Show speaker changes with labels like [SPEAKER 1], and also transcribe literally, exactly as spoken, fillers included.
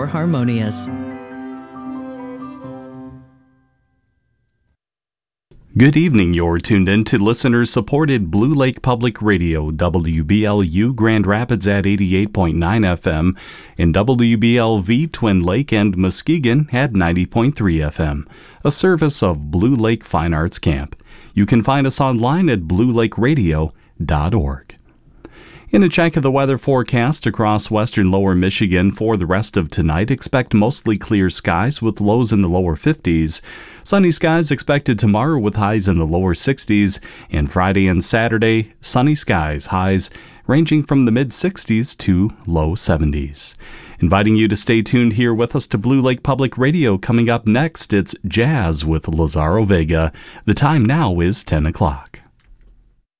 [SPEAKER 1] more harmonious.
[SPEAKER 2] Good evening. You're tuned in to listener-supported Blue Lake Public Radio, W B L U Grand Rapids at eighty-eight point nine F M, and W B L V Twin Lake and Muskegon at ninety point three F M, a service of Blue Lake Fine Arts Camp. You can find us online at blue lake radio dot org. In a check of the weather forecast across western lower Michigan for the rest of tonight, expect mostly clear skies with lows in the lower fifties. Sunny skies expected tomorrow with highs in the lower sixties. And Friday and Saturday, sunny skies, highs ranging from the mid-sixties to low seventies. Inviting you to stay tuned here with us to Blue Lake Public Radio. Coming up next, it's Jazz with Lazaro Vega. The time now is ten o'clock.